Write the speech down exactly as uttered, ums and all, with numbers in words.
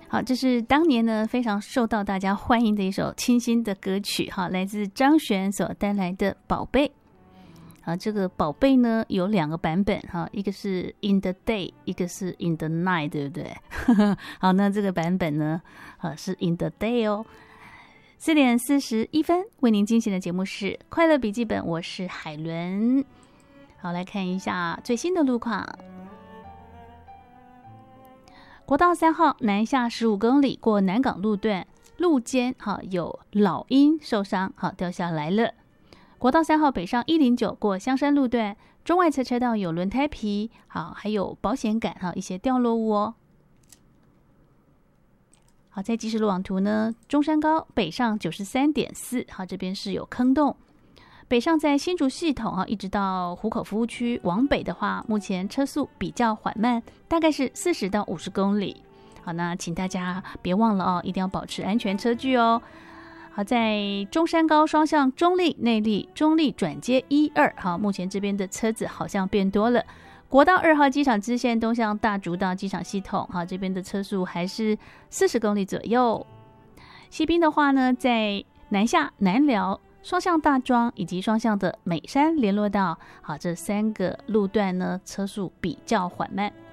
好，这是当年呢非常受到大家欢迎的一首清新的歌曲，哈，来自张悬所带来的《宝贝》。啊，这个宝贝呢有两个版本哈，一个是 In the Day， 一个是 In the Night， 对不对？好，那这个版本呢，啊是 In the Day 哦。四点四十一分，为您进行的节目是快乐笔记本，我是海伦。好，来看一下最新的路况。国道三号南下十五公里过南港路段，路肩好有老鹰受伤，好掉下来了。国道三号北上一零九过香山路段，中外侧车道有轮胎皮，好还有保险杆，好一些掉落物哦。好，在即时路网图呢，中山高北上九十三点四，好这边是有坑洞。北上在新竹系统啊，一直到湖口服务区往北的话，目前车速比较缓慢，大概是四十到五十公里。好，那请大家别忘了哦，一定要保持安全车距哦。好，在中山高双向中立内坜中立转接一二，好，目前这边的车子好像变多了。国道二号机场支线东向大竹道机场系统，好，这边的车速还是四十公里左右。西滨的话呢，在南下南寮双向大庄以及双向的美山联络道，好，这三个路段呢车速比较缓慢。